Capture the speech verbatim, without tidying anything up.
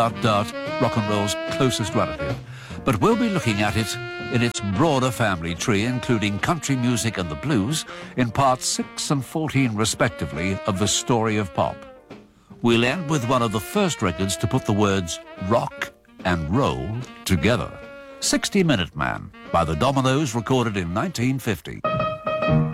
Dart Dart, rock and roll's closest relative. But we'll be looking at it in its broader family tree, including country music and the blues, in parts six and fourteen respectively of the story of pop. We'll end with one of the first records to put the words rock and roll together. sixty minute Man by the Dominoes, recorded in nineteen fifty.